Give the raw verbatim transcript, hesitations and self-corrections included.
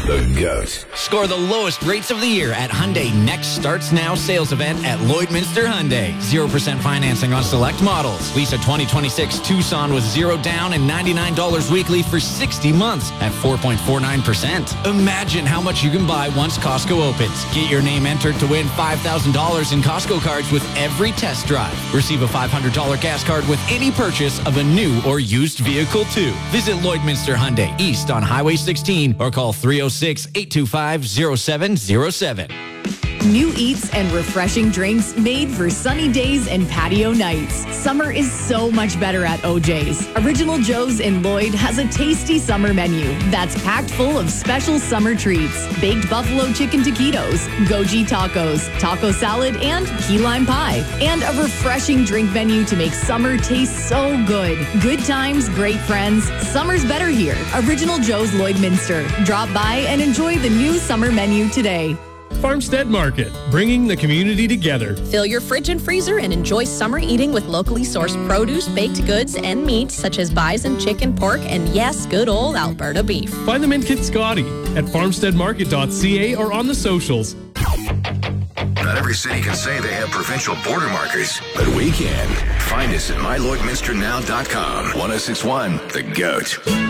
The GOAT. Score the lowest rates of the year at Hyundai Next Starts Now sales event at Lloydminster Hyundai. zero percent financing on select models. Lease a twenty twenty-six Tucson with zero down and ninety-nine dollars weekly for sixty months at four point four nine percent. Imagine how much you can buy once Costco opens. Get your name entered to win five thousand dollars in Costco cards with every test drive. Receive a five hundred dollars gas card with any purchase of a new or used vehicle too. Visit Lloydminster Hyundai East on Highway sixteen or call three oh six, eight two five, oh seven oh seven. New eats and refreshing drinks made for sunny days and patio nights. Summer is so much better at O J's. Original Joe's in Lloyd has a tasty summer menu that's packed full of special summer treats. Baked buffalo chicken taquitos, goji tacos, taco salad, and key lime pie. And a refreshing drink menu to make summer taste so good. Good times, great friends. Summer's better here. Original Joe's Lloydminster. Drop by and enjoy the new summer menu today. Farmstead Market, bringing the community together. Fill your fridge and freezer and enjoy summer eating with locally sourced produce, baked goods, and meat such as bison, chicken, pork, and yes, good old Alberta beef. Find them in Kitscoty at farmstead market dot c a or on the socials. Not every city can say they have provincial border markers, but we can. Find us at my lloydminster now dot com. ten sixty-one, The GOAT.